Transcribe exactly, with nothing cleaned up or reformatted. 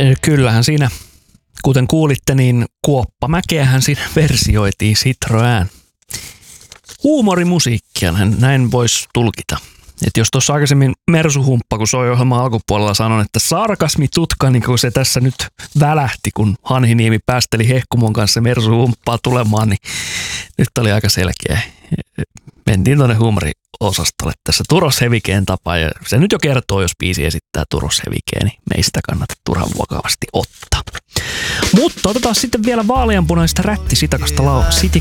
Kyllähän siinä, kuten kuulitte, niin Kuoppamäkeähän siinä versioitiin Citroën. Huumorimusiikkia, näin voisi tulkita. Et jos tuossa aikaisemmin Mersu-humppa, kun soi ohjelman alkupuolella, sanon, että sarkasmitutka, niin kun se tässä nyt välähti, kun Hanhiniemi päästeli Hehkumon kanssa Mersu-humppaa tulemaan, niin nyt oli aika selkeä. Mentiin tuonne huumoriosastolle tässä Turos Hevikeen tapaan, ja se nyt jo kertoo, jos biisi esittää Turos Hevikeen, niin me ei sitä kannata turhan vakavasti ottaa. Mutta otetaan sitten vielä vaaleanpunaista rätti sitikasta, lau-